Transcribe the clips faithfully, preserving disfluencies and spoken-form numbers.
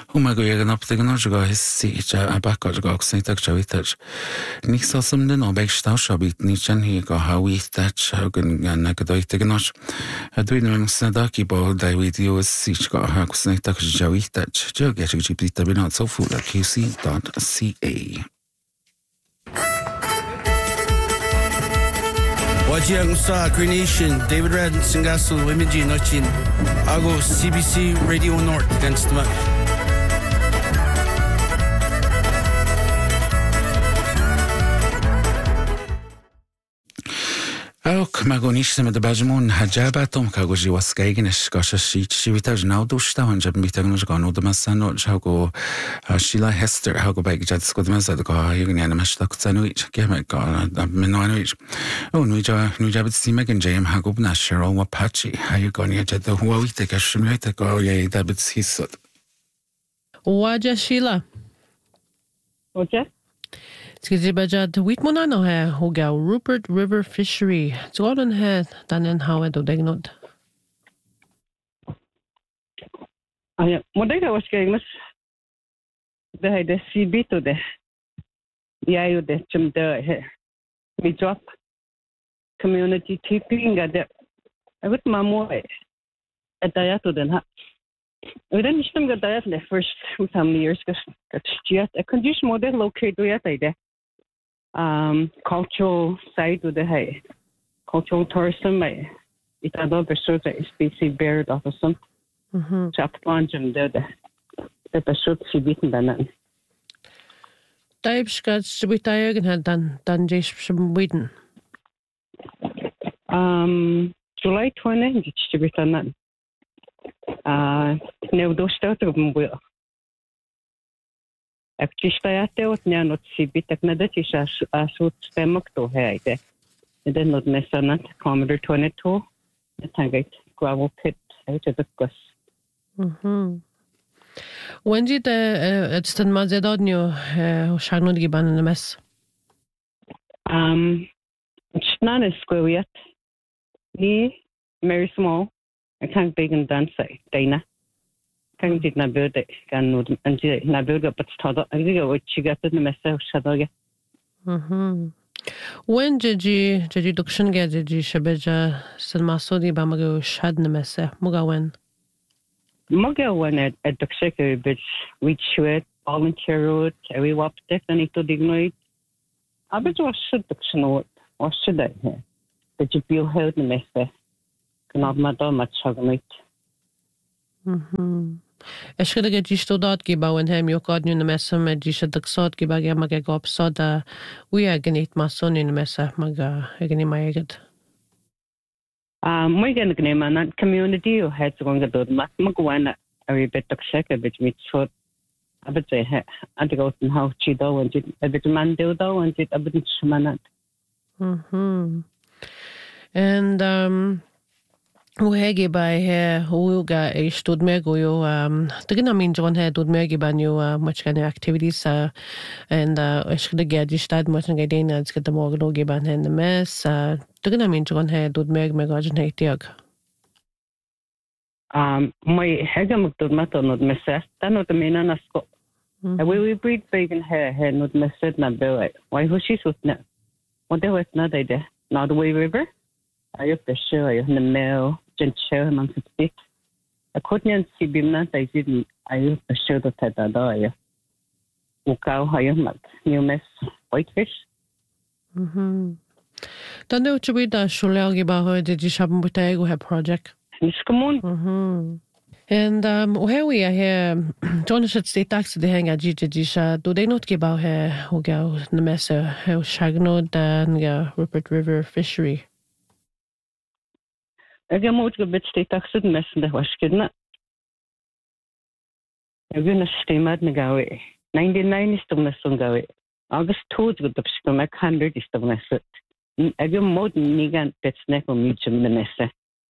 Umaguigan up the Gnojaga his siege a backgog Saint Achavitach. Nixosum the Nobek Staushabit Nichan he go how we thatch Hogan Nagadoit Gnosh. A dwindling Sadaki ball die with you as siege got Hawk Saint Achavitach. Jogash Gipita be not so full at Q C dot C A. Wajiang Sa Green Nation, David Radden, Singasul, Wimiji, Nochin, Ago, C B C Radio North, against the Ook magonish met de bajmon hajabatom kagoji was kaigenes kasha sheet shivita naudu stawan jab mitagnos gano de masano jago Sheila Hester hago bag jad skodmasa de ga yugni anamashtak tsanuich kema ga menoanuich oh nuja nuja bit simagen jam hago bnashero wa pachi hayugoni jad the huawite kashmite go ye dabit hisot Waja Sheila Okay. Skizibajad Witmona no ha hoga Rupert River Fishery. Zoran ha danen hawe do degnod. Aya, modega was kaimas. De hij de sibito de. Ja, you de chum de he. We drop community tipping at the. I would mamo at dayato den ha. We didn't stem get diet the first how many years got jet a condition model located yet I um cultural side of the hay cultural tourism I it had other sorts of species bird of some Mhm. chap lunch and the the pursuit she beaten than Daibskat subitayagen ha dan dan jesh shmwiden. um July twentieth it's to be done uh no do start of mobile Actually, what now not see bit of another is a suit stomach to hair. And then not necessarily Commodore twenty-two, the Tangate gravel pit out of the gus. Mhm. When did the it's the Mazedonio Shagnud Giban in the mess? Um, it's not a square yet. Me, very small. I can't big and dance, Dana. Kan dit na burde kan no and na burde but stada I think what she got in the message shada Mhm. When did you did you duction get did you shabeja san masodi bamago shad na messe muga when Moga one at at the secretary but we should volunteer road we wap definitely to dignite I bet was should duction what was should I here that you feel held the messe can not matter much hagmit Mhm. Es skulle get you stod out giba when hem you got in the messe med you should duxot giba ga maga go soda we are ganit mason in the messe maga agni mayeget. Um, my gan gnema na community o het going to do mat magwana a bit of check a bit with short a bit say I go to how chi do and a bit man do do and it a bit shmanat. Mhm. And um Uhegi by here, Uga, a stood megoyo, um, the Ginamin John had would megi ban you much kind of activities, uh, and uh, I should get you start much and getting and get the morgan giban and the mess, uh, the Ginamin John had would meg megajan hate yog. Um, my hegam to matter not message, that not the main anasko. And we breed bacon hair, hair not message not do Why who she's with now? What there was not idea. Now the way river? I have the show, I have the mail. Show him on speak. I couldn't see him not. I didn't. I used to show the Tata Doya. Ukau Hayamat, new mess, whitefish. Mhm. Then there would be the Shulel Gibaho, did you shop with the Ego project? Miss Common. Mhm. And um, where we are here, John should stay tax the hang at Jijisha. Do they not give out here who go the mess, how Shagnod and Rupert River Fishery? I get more to bit state taxed mess in the Washkidna. I'm going to stay mad Nagawe. ninety-nine is the mess on Gawe. August two with the Psikomac hundred is the mess. I get more than Nigan pets neck on mutual the mess.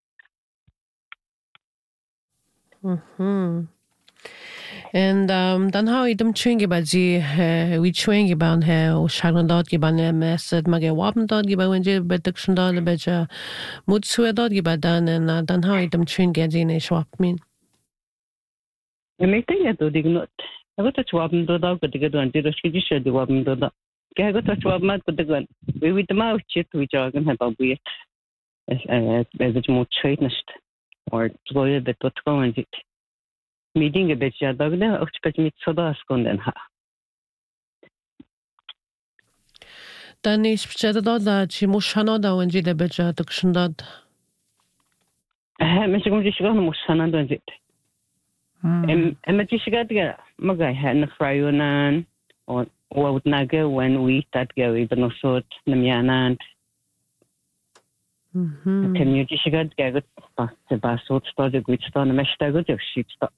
Hmm. And um, then how idem chewing about the we chewing about how Sharon dot giban mess at Mage Wappen dot giba when you bet duction dot a beja Mutsu dot giba dan and then how idem chewing get in a swap mean. I may think that they not. I got a swab and do that, but they got to the should do up and do that. I got a swab mat with the gun. We with the mouth chip, which are going to have a weird as a more trainest or to go a bit what go and it. Meeting a bit, yeah, dog there, expect me so that's gone then. Dan is specedad ci mushano da wenji de beja tukshundad. Eh, Mister Gumji go mushana do it. Em em tishigat ga magay han frayunan or what naga when we start go even no sort namyanan. Mhm. Can you tishigat ga pas se basot sto de gut sto na mesta go de shit sto.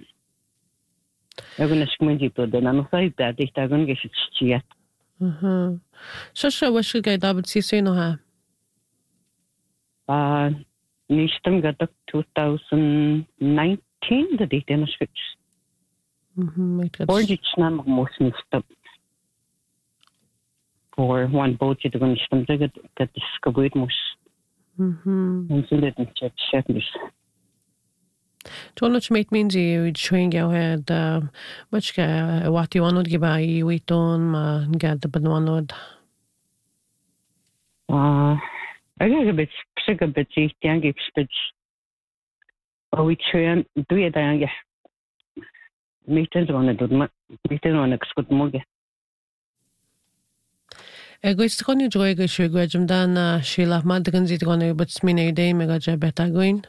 Eu não sei muito de não sei da de está com que chiat. Mhm. Shasha wish ga dabut si se no ha. Ah, nistam got twenty nineteen the date in switch. Mhm. Might get. Or it's not most nistam. For one boat to go nistam to get get discovered most. Mhm. And so that chat chat this. Don't much means you showing your head much what you want to give I we don't ma get the banana. Ah, I got a bit sick a bit young speech. Oh, we train do it young. Meetings on a good meeting on a good mug. Egoist con you joy go sugar jum dan Sheila Madigan's it gonna but smine day mega jabeta going.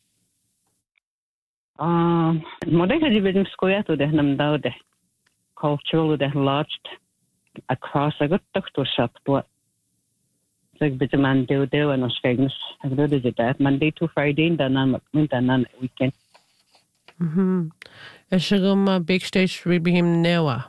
Um, Modern has been square to the Namdao, the cultural, the lodged across a good doctor shop. What like bit of man do there and us famous. I've got it that Monday to Friday, and then on weekend. Mhm. A sugar big stage will be him newa.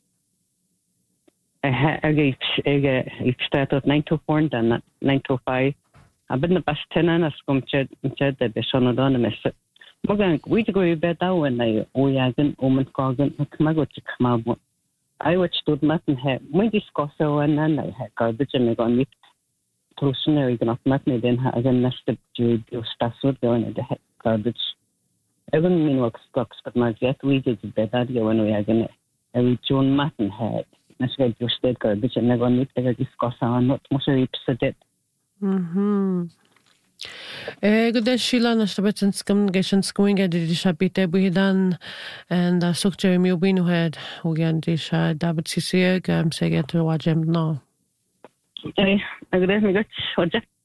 I gave I started nine to four and then nine to five. I've been the past ten and I've come to the son of the mess. Magan we go better when I oyagan omen kogan mago chikmabo. I watched to mutton head. We discuss one and I had garbage and I got meat. Closer enough mutton then I again nested to do stuff with going at the head garbage. Even mean what stocks, but my get we did better when we are gonna every June mutton head. Let's get your state garbage and I got meat to discuss on not most of it. Mhm. Eh, good day, Sheila. Nastabatan scum geshan scoing at the Shabite Buhidan and uh, Suk Jeremy Win head. We can dish David Sisiag, um, say get to watch him now. I agree with what